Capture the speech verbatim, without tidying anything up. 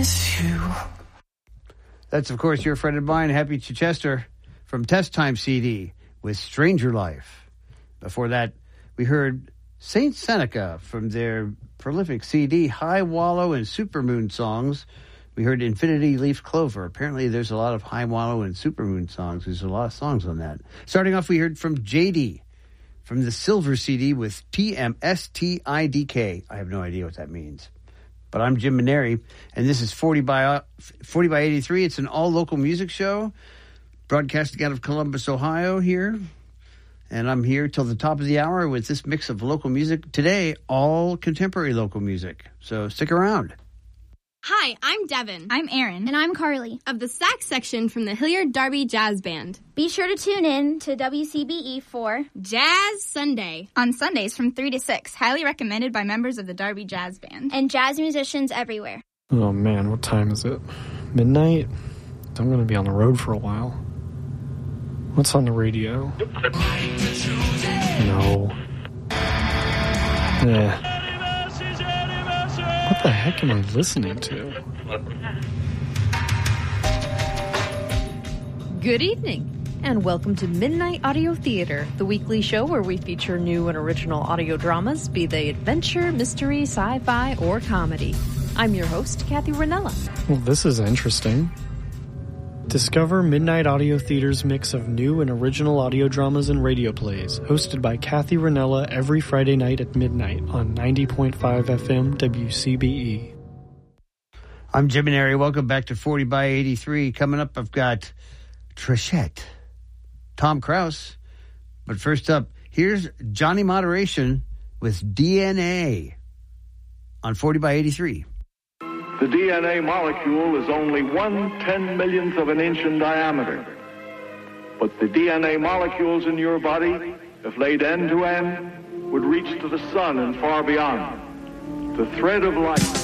That's, of course, your friend of mine, Happy Chichester, from Test Time C D with Stranger Life. Before that, we heard Saint Seneca from their prolific C D, High Wallow and Supermoon songs. We heard Infinity Leaf Clover. Apparently, there's a lot of High Wallow and Supermoon songs. There's a lot of songs on that. Starting off, we heard from J D from the Silver C D with T M S T I D K. I have no idea what that means. But I'm Jim Maneri, and this is forty by eighty-three. It's an all-local music show broadcasting out of Columbus, Ohio here. And I'm here till the top of the hour with this mix of local music. Today, all contemporary local music. So stick around. Hi, I'm Devin. I'm Erin. And I'm Carly. Of the sax section from the Hilliard Darby Jazz Band. Be sure to tune in to W C B E for Jazz Sunday. On Sundays from three to six. Highly recommended by members of the Darby Jazz Band. And jazz musicians everywhere. Oh, man, what time is it? Midnight? I'm going to be on the road for a while. What's on the radio? No. Eh. What the heck am I listening to? Good evening, and welcome to Midnight Audio Theater, the weekly show where we feature new and original audio dramas, be they adventure, mystery, sci-fi, or comedy. I'm your host, Kathy Ranella. Well, this is interesting. Discover Midnight Audio Theater's mix of new and original audio dramas and radio plays, hosted by Kathy Ranella every Friday night at midnight on ninety point five F M W C B E. I'm Jim Maneri. Welcome back to forty by eighty-three. Coming up, I've got Trechette, Tom Krause. But first up, here's Johnny Moderation with D N A on forty by eighty-three. The D N A molecule is only one ten millionth of an inch in diameter. But the D N A molecules in your body, if laid end to end, would reach to the sun and far beyond. The thread of life.